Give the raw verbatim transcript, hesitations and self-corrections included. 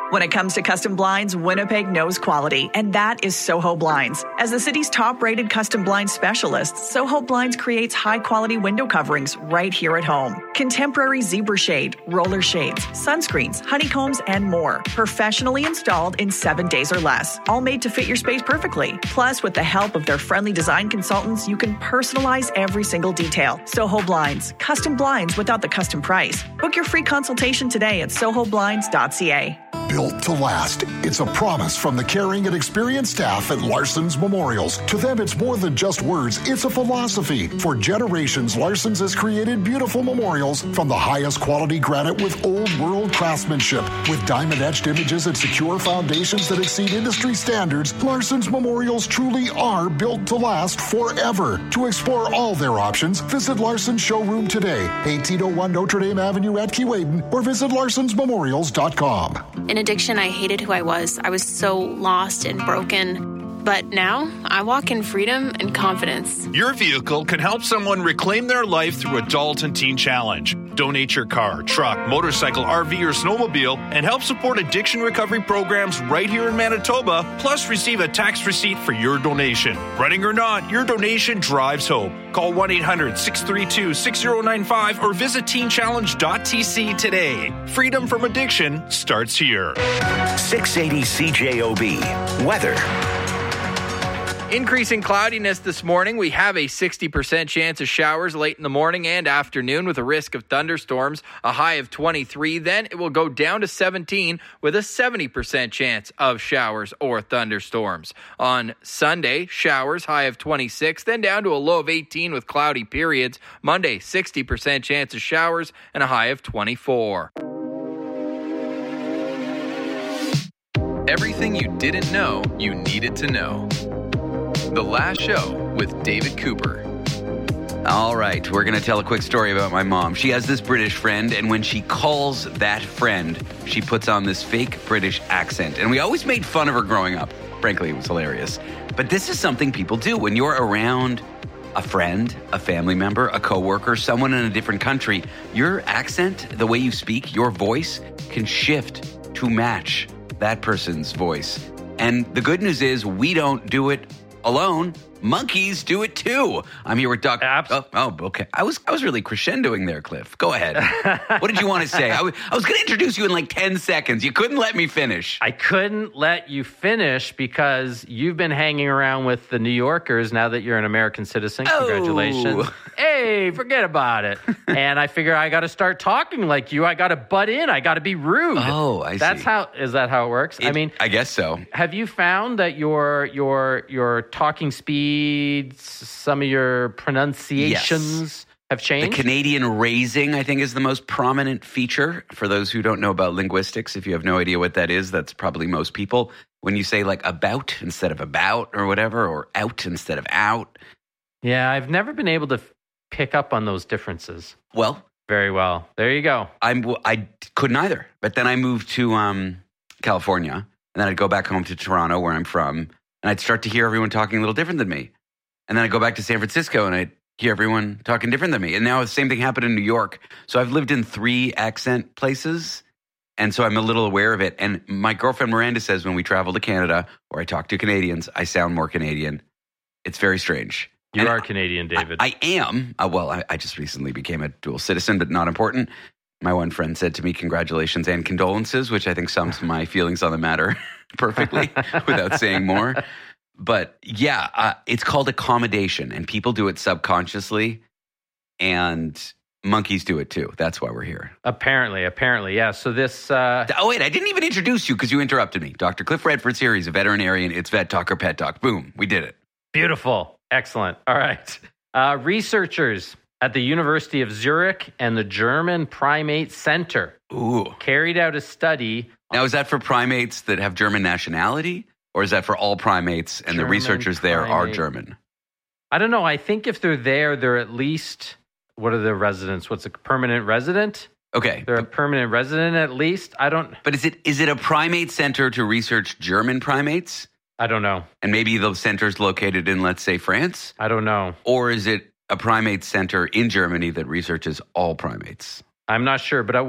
When it comes to custom blinds, Winnipeg knows quality, and that is Soho Blinds. As the city's top-rated custom blind specialist, Soho Blinds creates high-quality window coverings right here at home. Contemporary zebra shade, roller shades, sunscreens, honeycombs, and more. Professionally installed in seven days or less. All made to fit your space perfectly. Plus, with the help of their friendly design consultants, you can personalize every single detail. Soho Blinds. Custom blinds without the custom price. Book your free consultation today at soho blinds dot c a. Built to last. It's a promise from the caring and experienced staff at Larson's Memorials. To them, it's more than just words. It's a philosophy. For generations, Larson's has created beautiful memorials from the highest quality granite with old world craftsmanship. With diamond-etched images and secure foundations that exceed industry standards, Larson's Memorials truly are built to last forever. To explore all their options, visit Larson's showroom today, eighteen oh one Notre Dame Avenue at Keewaydin, or visit larsons memorials dot com. In addiction, I hated who I was. I was so lost and broken. But now, I walk in freedom and confidence. Your vehicle can help someone reclaim their life through Adult and Teen Challenge. Donate your car, truck, motorcycle, R V, or snowmobile and help support addiction recovery programs right here in Manitoba, plus receive a tax receipt for your donation. Running or not, your donation drives hope. Call one eight hundred six three two six zero nine five or visit teen challenge dot t c today. Freedom from addiction starts here. six eighty C J O B. Weather. Increasing cloudiness this morning. We have a sixty percent chance of showers late in the morning and afternoon with a risk of thunderstorms, a high of twenty-three. Then it will go down to seventeen with a seventy percent chance of showers or thunderstorms. On Sunday, showers, high of twenty-six, then down to a low of eighteen with cloudy periods. Monday, sixty percent chance of showers and a high of twenty-four. Everything you didn't know you needed to know. The Last Show with David Cooper. All right, we're going to tell a quick story about my mom. She has this British friend, and when she calls that friend, she puts on this fake British accent. And we always made fun of her growing up. Frankly, it was hilarious. But this is something people do. When you're around a friend, a family member, a coworker, someone in a different country, your accent, the way you speak, your voice can shift to match that person's voice. And the good news is we don't do it alone. Monkeys do it too. I'm here with Doctor Abs- Oh, oh, okay. I was I was really crescendoing there, Cliff. Go ahead. What did you want to say? I was, I was going to introduce you in like ten seconds. You couldn't let me finish. I couldn't let you finish because you've been hanging around with the New Yorkers now that you're an American citizen. Congratulations. Oh. Hey, forget about it. And I figure I got to start talking like you. I got to butt in. I got to be rude. Oh, I see. That's how, is that how it works? It, I mean, I guess so. Have you found that your your your talking speed, some of your pronunciations Yes. have changed? The Canadian raising, I think, is the most prominent feature. For those who don't know about linguistics, if you have no idea what that is, that's probably most people. When you say like about instead of about or whatever, or out instead of out. Yeah, I've never been able to f- pick up on those differences. Well, Very well. There you go. I'm, I couldn't either. But then I moved to um, California, and then I'd go back home to Toronto, where I'm from, and I'd start to hear everyone talking a little different than me. And then I'd go back to San Francisco, and I'd hear everyone talking different than me. And now the same thing happened in New York. So I've lived in three accent places, and so I'm a little aware of it. And my girlfriend Miranda says when we travel to Canada, or I talk to Canadians, I sound more Canadian. It's very strange. You And are Canadian, David. I, I am. Uh, well, I, I just recently became a dual citizen, but not important. My one friend said to me, congratulations and condolences, which I think sums my feelings on the matter perfectly without saying more. But yeah, uh, it's called accommodation, and people do it subconsciously, and monkeys do it too. That's why we're here. Apparently, apparently, yeah. So this... Uh... Oh, wait, I didn't even introduce you because you interrupted me. Doctor Cliff Redford's here. He's a veterinarian. It's Vet Talk or Pet Talk. Boom, we did it. Beautiful. Excellent. All right. Uh, researchers at the University of Zurich and the German Primate Center Ooh. carried out a study. Now, is that for primates that have German nationality, or is that for all primates and German the researchers there are primate. German? I don't know. I think if they're there, they're at least, what are the residents? What's a permanent resident? Okay. They're a permanent resident at least. I don't, But is it is it a primate center to research German primates? I don't know. And maybe the center's located in, let's say, France? I don't know. Or is it a primate center in Germany that researches all primates? I'm not sure, but I